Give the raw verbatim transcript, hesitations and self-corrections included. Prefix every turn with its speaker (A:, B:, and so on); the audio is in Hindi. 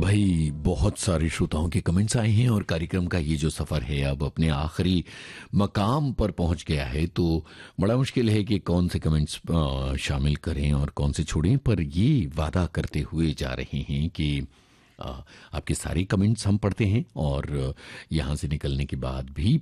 A: भाई बहुत सारे श्रोताओं के कमेंट्स आए हैं और कार्यक्रम का ये जो सफ़र है अब अपने आखिरी मकाम पर पहुंच गया है, तो बड़ा मुश्किल है कि कौन से कमेंट्स अ, शामिल करें और कौन से छोड़ें। पर ये वादा करते हुए जा रहे हैं कि अ, आपके सारे कमेंट्स हम पढ़ते हैं और यहाँ से निकलने के बाद भी